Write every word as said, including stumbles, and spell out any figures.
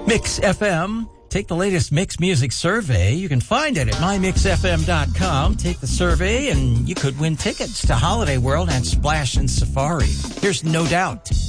Mix F M. Take the latest Mix Music survey. You can find it at my mix f m dot com. Take the survey and you could win tickets to Holiday World and Splash and Safari. Here's No Doubt.